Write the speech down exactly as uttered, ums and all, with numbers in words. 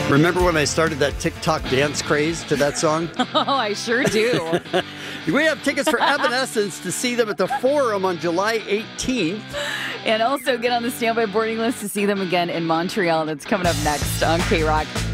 Remember when I started that TikTok dance craze to that song? Oh, I sure do. We have tickets for Evanescence to see them at the Forum on July eighteenth. And also get on the standby boarding list to see them again in Montreal. That's coming up next on K-Rock.